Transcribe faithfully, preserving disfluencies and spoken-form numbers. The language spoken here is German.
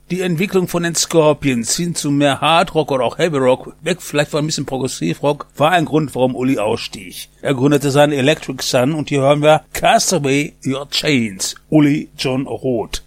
Die Entwicklung von den Scorpions hin zu mehr Hardrock oder auch Heavy Rock, weg vielleicht von ein bisschen Progressivrock, war ein Grund, warum Uli ausstieg. Er gründete seinen Electric Sun und hier hören wir Cast Away Your Chains, Uli John Roth.